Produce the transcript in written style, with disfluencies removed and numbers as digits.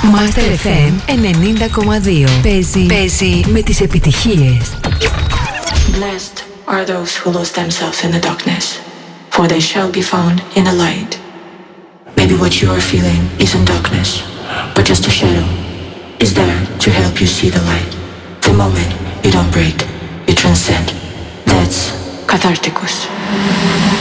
Master FM 90,2. Παίζει με τις επιτυχίες. Blessed are those who lose themselves in the darkness, for they shall be found in the light. Maybe what you are feeling isn't darkness, but just a shadow is there to help you see the light. The moment you don't break, you transcend. That's Catharticus.